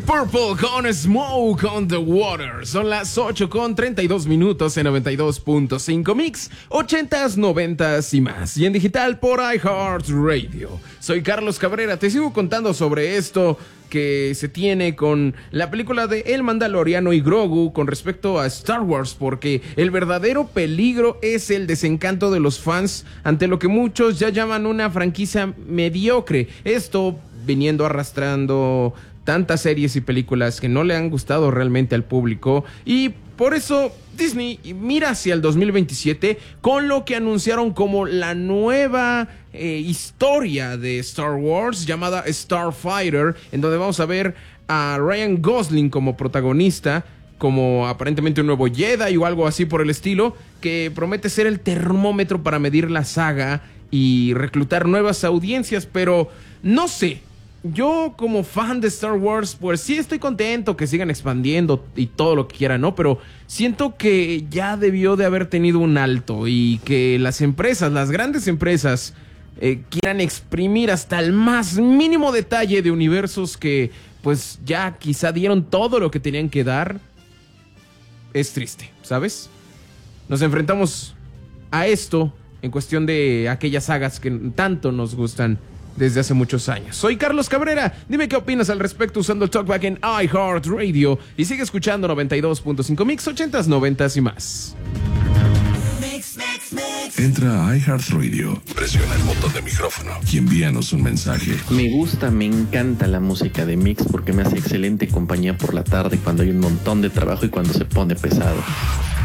Purple con Smoke on the Water. Son las 8:32 en 92.5 Mix, 80s, 90s y más. Y en digital por iHeartRadio. Soy Carlos Cabrera, te sigo contando sobre esto que se tiene con la película de El Mandaloriano y Grogu con respecto a Star Wars, porque el verdadero peligro es el desencanto de los fans ante lo que muchos ya llaman una franquicia mediocre. Esto viniendo arrastrando tantas series y películas que no le han gustado realmente al público, y por eso Disney mira hacia el 2027 con lo que anunciaron como la nueva historia de Star Wars llamada Starfighter, en donde vamos a ver a Ryan Gosling como protagonista, como aparentemente un nuevo Jedi o algo así por el estilo, que promete ser el termómetro para medir la saga y reclutar nuevas audiencias. Pero no sé, yo como fan de Star Wars, pues sí estoy contento que sigan expandiendo y todo lo que quieran, ¿no? Pero siento que ya debió de haber tenido un alto y que las empresas, las grandes empresas, quieran exprimir hasta el más mínimo detalle de universos que pues ya quizá dieron todo lo que tenían que dar. Es triste, ¿sabes? Nos enfrentamos a esto en cuestión de aquellas sagas que tanto nos gustan desde hace muchos años. Soy Carlos Cabrera. Dime qué opinas al respecto usando el TalkBack en iHeartRadio. Y sigue escuchando 92.5 Mix, 80s, 90s y más. Entra a iHeartRadio, presiona el botón de micrófono y envíanos un mensaje. Me gusta, me encanta la música de Mix porque me hace excelente compañía por la tarde cuando hay un montón de trabajo y cuando se pone pesado.